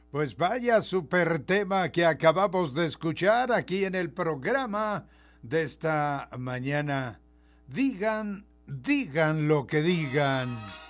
Pues vaya super tema que acabamos de escuchar aquí en el programa de esta mañana. Digan lo que digan.